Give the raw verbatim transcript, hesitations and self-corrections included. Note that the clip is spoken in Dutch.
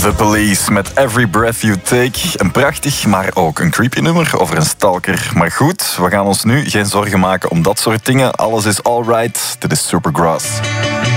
The Police met Every Breath You Take. Een prachtig, maar ook een creepy nummer over een stalker. Maar goed, we gaan ons nu geen zorgen maken om dat soort dingen. Alles is alright. Dit is Supergrass.